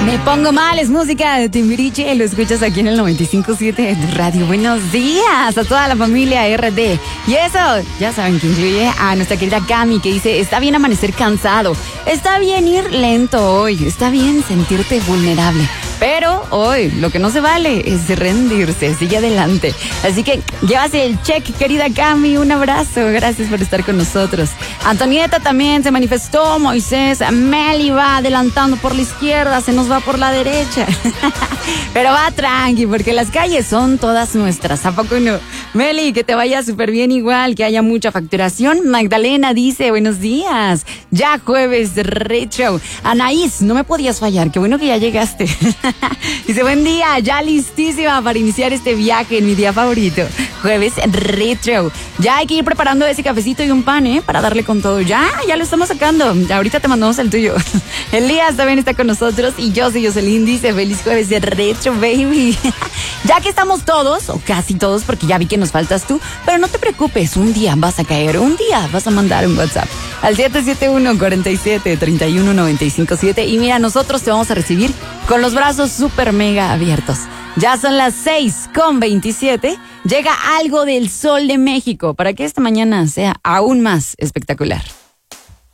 Me pongo mal, es música de Timbiriche, lo escuchas aquí en el 95.7 de Radio. Buenos días a toda la familia RD. Y eso, ya saben que incluye a nuestra querida Cami, que dice, está bien amanecer cansado, está bien ir lento hoy, está bien sentirte vulnerable. Pero hoy lo que no se vale es rendirse, sigue adelante. Así que llévase el check, querida Cami, un abrazo, gracias por estar con nosotros. Antonieta también se manifestó, Moisés, Meli va adelantando por la izquierda, se nos va por la derecha. Pero va tranqui, porque las calles son todas nuestras, ¿a poco no? Meli, que te vaya súper bien igual, que haya mucha facturación. Magdalena dice, buenos días, ya jueves retro. Anaís, no me podías fallar, qué bueno que ya llegaste. Dice, buen día, ya listísima para iniciar este viaje en mi día favorito, jueves retro. Ya hay que ir preparando ese cafecito y un pan, para darle con todo. Ya lo estamos sacando. Ya ahorita te mandamos el tuyo. Elías también está con nosotros y yo soy Jocelyn, dice, feliz jueves de retro, baby. Ya que estamos todos, o casi todos, porque ya vi que nos faltas tú, pero no te preocupes, un día vas a caer, un día vas a mandar un WhatsApp al 771-47-31-957 y mira, nosotros te vamos a recibir con los brazos súper mega abiertos. Ya son las 6:27, llega algo del sol de México para que esta mañana sea aún más espectacular.